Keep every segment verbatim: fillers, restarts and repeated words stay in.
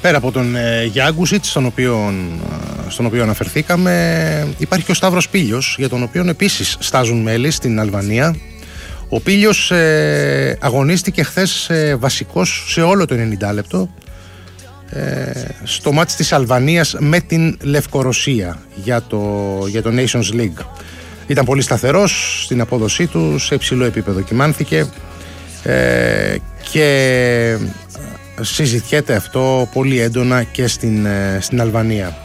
Πέρα από τον ε, Γιάγκουσιτς, στον οποίο, στον οποίο αναφερθήκαμε, υπάρχει και ο Σταύρος Πήλιος, για τον οποίο επίσης στάζουν μέλη στην Αλβανία. Ο Πήλιος ε, αγωνίστηκε χθες ε, βασικός σε όλο το ενενήντα λεπτό ε, στο μάτς της Αλβανίας με την Λευκορωσία για το, για το Nations League. Ήταν πολύ σταθερός στην απόδοσή του, σε υψηλό επίπεδο κυμάνθηκε ε, και συζητιέται αυτό πολύ έντονα και στην, ε, στην Αλβανία.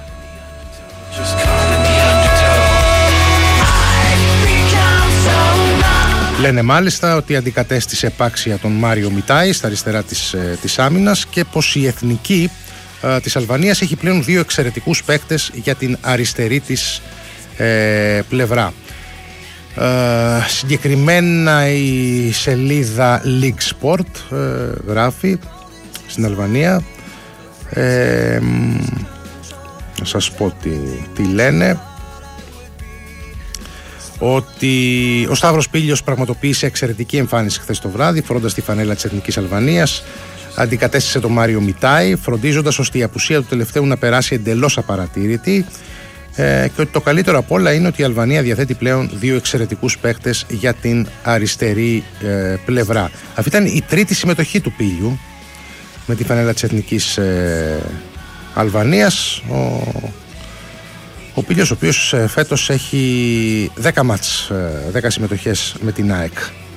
Λένε μάλιστα ότι αντικατέστησε επάξια τον Μάριο Μιτάι στα αριστερά της, ε, της άμυνας και πως η εθνική ε, της Αλβανίας έχει πλέον δύο εξαιρετικούς παίκτες για την αριστερή της ε, πλευρά. Ε, συγκεκριμένα η σελίδα League Sport ε, γράφει στην Αλβανία, ε, να σας πω τι, τι λένε, ότι ο Σταύρος Πήλιος πραγματοποίησε εξαιρετική εμφάνιση χθες το βράδυ, φορώντας τη φανέλα της Εθνικής Αλβανίας, αντικατέστησε τον Μάριο Μιτάι, φροντίζοντας ώστε η απουσία του τελευταίου να περάσει εντελώς απαρατήρητη, ε, και ότι το καλύτερο απ' όλα είναι ότι η Αλβανία διαθέτει πλέον δύο εξαιρετικούς παίκτες για την αριστερή ε, πλευρά. Αυτή ήταν η τρίτη συμμετοχή του Πήλιου με τη φανέλα της Εθνικής ε, Αλβανίας. Ο, ο Πήλιος, ο οποίος ε, φέτος έχει δέκα μάτς, ε, δέκα συμμετοχές με την ΑΕΚ.